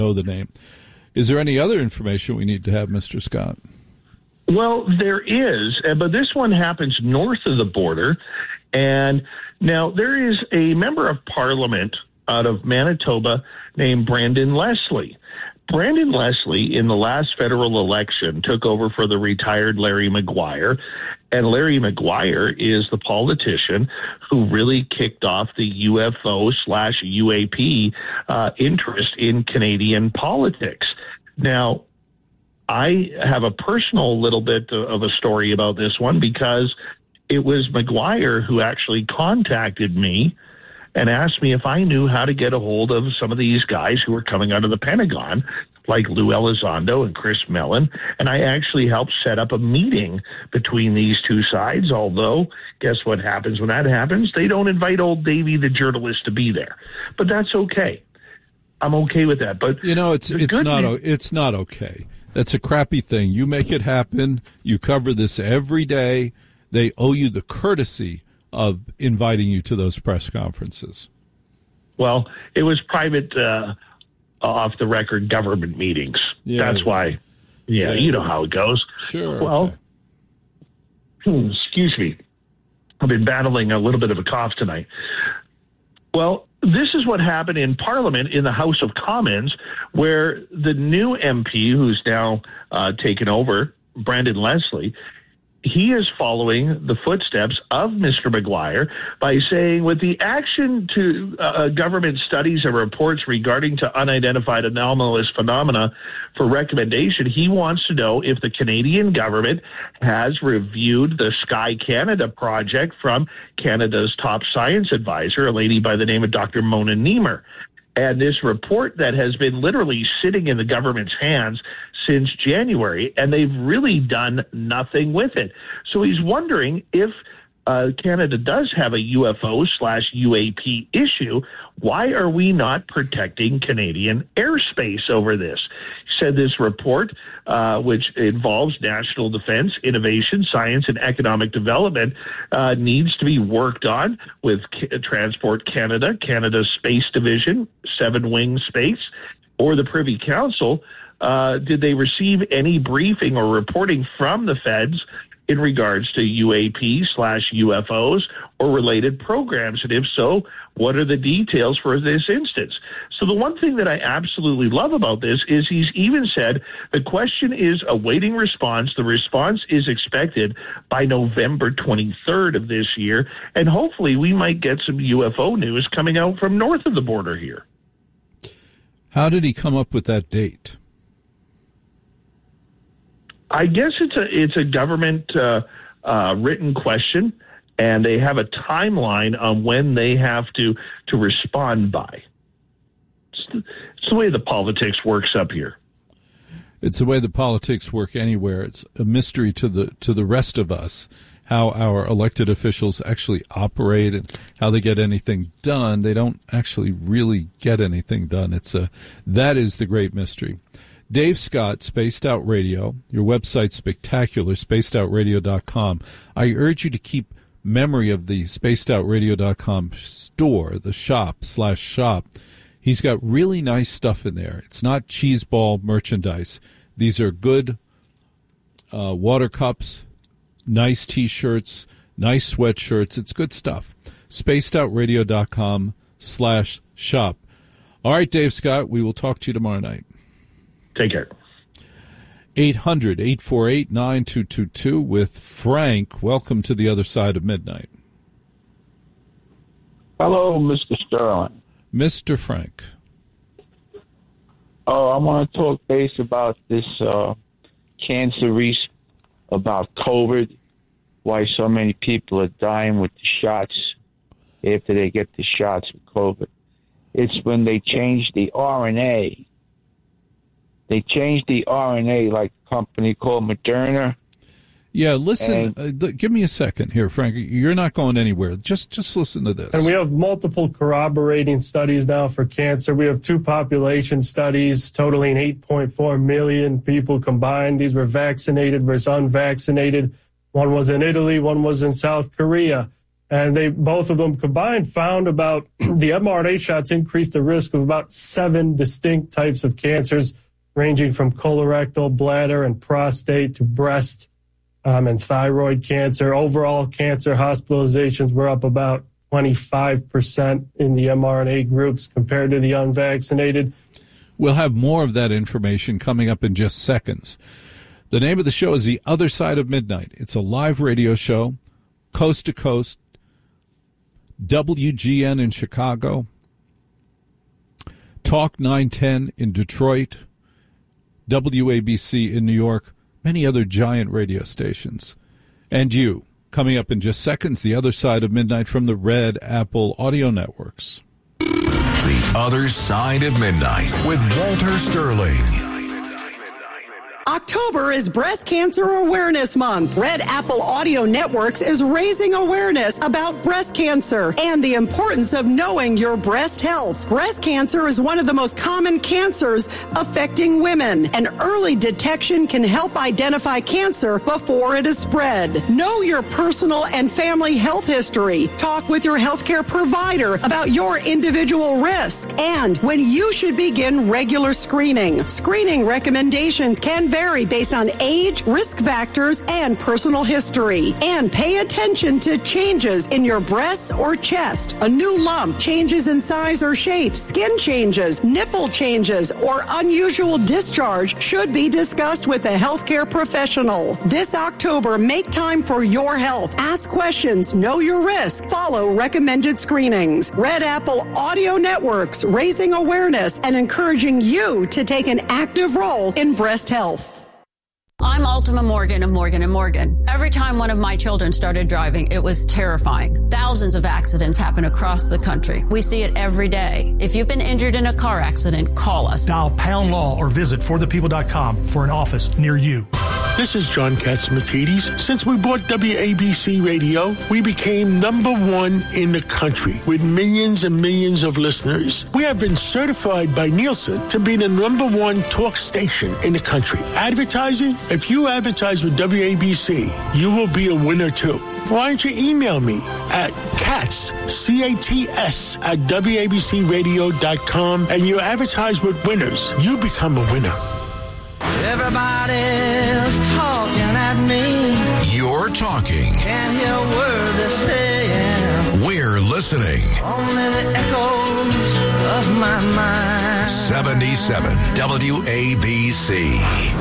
know the name. Is there any other information we need to have, Mr. Scott? Well, there is, but this one happens north of the border. And now there is a member of parliament out of Manitoba named Brandon Leslie. Brandon Leslie, in the last federal election, took over for the retired Larry Maguire. And Larry Maguire is the politician who really kicked off the UFO/UAP interest in Canadian politics. Now, I have a personal little bit of a story about this one because it was Maguire who actually contacted me and asked me if I knew how to get a hold of some of these guys who were coming out of the Pentagon, like Lou Elizondo and Chris Mellon, and I actually helped set up a meeting between these two sides, although guess what happens when that happens? They don't invite old Davey, the journalist, to be there. But that's okay. I'm okay with that. But you know, it's not okay. That's a crappy thing. You make it happen. You cover this every day. They owe you the courtesy of inviting you to those press conferences. Well, it was private, off-the-record government meetings. Yeah. That's why. Yeah, you know how it goes. Sure. Well, excuse me. I've been battling a little bit of a cough tonight. Well, this is what happened in Parliament in the House of Commons, where the new MP, who's now taken over, Brandon Leslie, he is following the footsteps of Mr. Maguire by saying, with the action to government studies and reports regarding to unidentified anomalous phenomena for recommendation, he wants to know if the Canadian government has reviewed the Sky Canada project from Canada's top science advisor, a lady by the name of Dr. Mona Niemer. And this report that has been literally sitting in the government's hands since January, and they've really done nothing with it. So he's wondering if Canada does have a UFO/UAP issue, why are we not protecting Canadian airspace over this? He said this report, which involves national defense, innovation, science, and economic development, needs to be worked on with Transport Canada, Canada's Space Division, Seven Wing Space, or the Privy Council. Did they receive any briefing or reporting from the feds in regards to UAP/UFOs or related programs? And if so, what are the details for this instance? So the one thing that I absolutely love about this is he's even said the question is awaiting response. The response is expected by November 23rd of this year. And hopefully we might get some UFO news coming out from north of the border here. How did he come up with that date? I guess it's a government written question, and they have a timeline on when they have to respond by. It's the way the politics works up here. It's the way the politics work anywhere. It's a mystery to the rest of us how our elected officials actually operate and how they get anything done. They don't actually really get anything done. That is the great mystery. Dave Scott, Spaced Out Radio. Your website's spectacular, spacedoutradio.com. I urge you to keep memory of the spacedoutradio.com store, the shop/shop. He's got really nice stuff in there. It's not cheeseball merchandise. These are good water cups, nice T-shirts, nice sweatshirts. It's good stuff. spacedoutradio.com/shop. All right, Dave Scott, we will talk to you tomorrow night. Take care. 800-848-9222 with Frank. Welcome to the other side of midnight. Hello, Mr. Sterling. Mr. Frank. Oh, I want to talk base about this cancer risk, about COVID, why so many people are dying with the shots after they get the shots with COVID. It's when they change the RNA. They changed the RNA, like a company called Moderna. Yeah, listen, give me a second here, Frank. You're not going anywhere. Just listen to this. And we have multiple corroborating studies now for cancer. We have 2 population studies totaling 8.4 million people combined. These were vaccinated versus unvaccinated. One was in Italy, one was in South Korea. And both of them combined found about the mRNA shots increased the risk of about 7 distinct types of cancers, ranging from colorectal, bladder, and prostate to breast and thyroid cancer. Overall cancer hospitalizations were up about 25% in the mRNA groups compared to the unvaccinated. We'll have more of that information coming up in just seconds. The name of the show is The Other Side of Midnight. It's a live radio show, coast to coast, WGN in Chicago, Talk 910 in Detroit, WABC in New York, many other giant radio stations. And you, coming up in just seconds, The Other Side of Midnight from the Red Apple Audio Networks. The Other Side of Midnight with Walter Sterling. October is Breast Cancer Awareness Month. Red Apple Audio Networks is raising awareness about breast cancer and the importance of knowing your breast health. Breast cancer is one of the most common cancers affecting women, and early detection can help identify cancer before it is spread. Know your personal and family health history. Talk with your healthcare provider about your individual risk and when you should begin regular screening. Screening recommendations can vary based on age, risk factors, and personal history. And pay attention to changes in your breasts or chest, a new lump, changes in size or shape, skin changes, nipple changes, or unusual discharge should be discussed with a healthcare professional. This October, make time for your health. Ask questions, know your risk, follow recommended screenings. Red Apple Audio Networks, raising awareness and encouraging you to take an active role in breast health. I'm Ultima Morgan of Morgan & Morgan. Every time one of my children started driving, it was terrifying. Thousands of accidents happen across the country. We see it every day. If you've been injured in a car accident, call us. Dial pound law or visit forthepeople.com for an office near you. This is John Katz-Matidis. Since we bought WABC Radio, we became #1 in the country with millions and millions of listeners. We have been certified by Nielsen to be the #1 talk station in the country. Advertising? If you advertise with WABC, you will be a winner too. Why don't you email me at Katz, C-A-T-S, at WABCRadio.com and you advertise with winners. You become a winner. Everybody's talking at me. You're talking. Can't hear a word they're saying. We're listening. Only the echoes of my mind. 77 WABC.